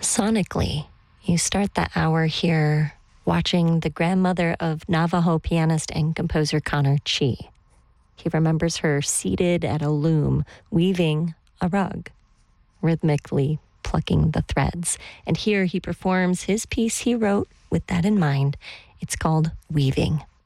Sonically, you start the hour here watching the grandmother of Navajo pianist and composer Connor Chi. He remembers her seated at a loom, weaving a rug, rhythmically plucking the threads. And here he performs his piece he wrote with that in mind. It's called Weaving.